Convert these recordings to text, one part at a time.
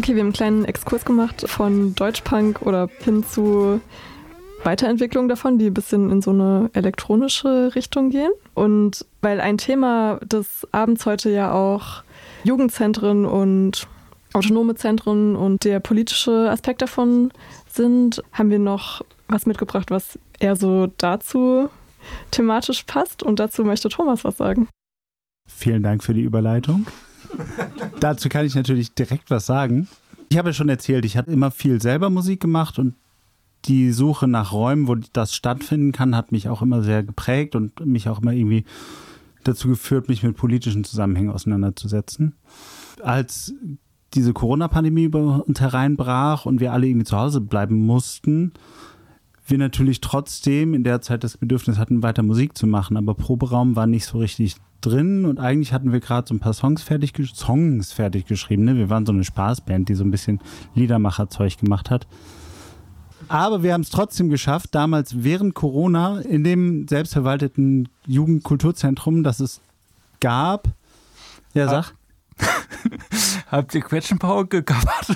Okay, wir haben einen kleinen Exkurs gemacht von Deutschpunk oder hin zu Weiterentwicklung davon, die ein bisschen in so eine elektronische Richtung gehen. Und weil ein Thema des Abends heute ja auch Jugendzentren und autonome Zentren und der politische Aspekt davon sind, haben wir noch was mitgebracht, was eher so dazu thematisch passt. Und dazu möchte Thomas was sagen. Vielen Dank für die Überleitung. Dazu kann ich natürlich direkt was sagen. Ich habe ja schon erzählt, ich habe immer viel selber Musik gemacht und die Suche nach Räumen, wo das stattfinden kann, hat mich auch immer sehr geprägt und mich auch immer irgendwie dazu geführt, mich mit politischen Zusammenhängen auseinanderzusetzen. Als diese Corona-Pandemie über uns hereinbrach und wir alle irgendwie zu Hause bleiben mussten, wir natürlich trotzdem in der Zeit das Bedürfnis hatten, weiter Musik zu machen, aber Proberaum war nicht so richtig drin und eigentlich hatten wir gerade so ein paar Songs fertig geschrieben. Ne? Wir waren so eine Spaßband, die so ein bisschen Liedermacherzeug gemacht hat. Aber wir haben es trotzdem geschafft, damals während Corona in dem selbstverwalteten Jugendkulturzentrum, das es gab. Ja, sag. Habt ihr Quetschenpower gecovert?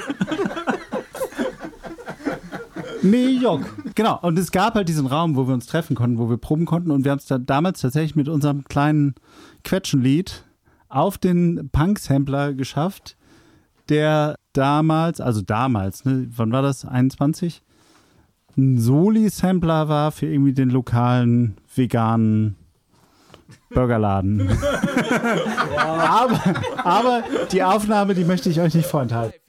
Nee, Jock. Genau, und es gab halt diesen Raum, wo wir uns treffen konnten, wo wir proben konnten und wir haben es dann damals tatsächlich mit unserem kleinen Quetschenlied auf den Punk-Sampler geschafft, der damals, ne, wann war das, 21? Ein Soli-Sampler war für irgendwie den lokalen veganen Burgerladen. aber die Aufnahme, die möchte ich euch nicht vorenthalten.